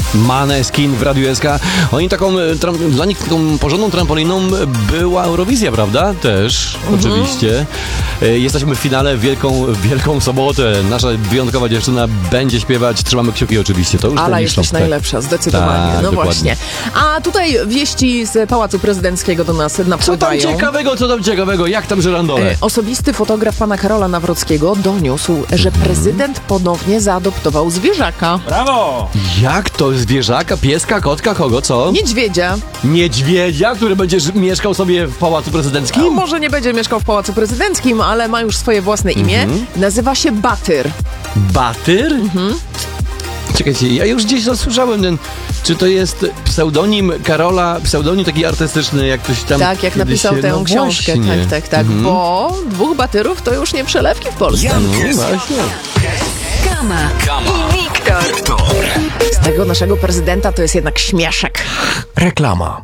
Maneskin w Radiu SK. Oni dla nich taką porządną trampoliną była Eurowizja, prawda? Też, oczywiście. Jesteśmy w finale, wielką sobotę. Nasza wyjątkowa dziewczyna będzie śpiewać. Trzymamy kciuki oczywiście. To już Ala, jesteś najlepsza, zdecydowanie. Tak, no dokładnie. właśnie. A tutaj wieści z Pałacu Prezydenckiego do nas napływają. Co tam ciekawego? Jak tam żyrandole? Osobisty fotograf pana Karola Nawrockiego doniósł, że prezydent ponownie zaadoptował zwierzaka. Brawo! Jak to? Zwierzaka, pieska, kotka, kogo, co? Niedźwiedzia. Niedźwiedzia, który będzie mieszkał sobie w Pałacu Prezydenckim? No, może nie będzie mieszkał w Pałacu Prezydenckim, ale ma już swoje własne imię. Nazywa się Batyr. Batyr? Czekajcie, ja już gdzieś słyszałem czy to jest pseudonim Karola, pseudonim taki artystyczny, jak ktoś tam... Tak, jak kiedyś napisał tę no książkę. właśnie. Tak, bo 2 batyrów to już nie przelewki w Polsce. No właśnie. Kama i Wiktor. Z tego naszego prezydenta to jest jednak śmieszek. Reklama.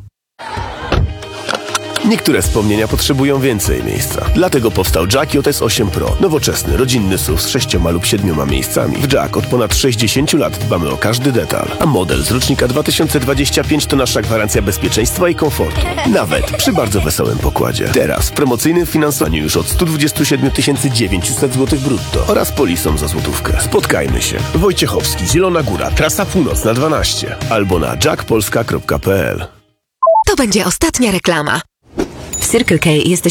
Niektóre wspomnienia potrzebują więcej miejsca. Dlatego powstał Jack JS 8 Pro. Nowoczesny, rodzinny SUV z 6 lub 7 miejscami. W Jack od ponad 60 lat dbamy o każdy detal. A model z rocznika 2025 to nasza gwarancja bezpieczeństwa i komfortu. Nawet przy bardzo wesołym pokładzie. Teraz w promocyjnym finansowaniu już od 127 900 zł brutto oraz polisą za złotówkę. Spotkajmy się. Wojciechowski, Zielona Góra, trasa północna 12 albo na jackpolska.pl. To będzie ostatnia reklama. W Circle K jesteś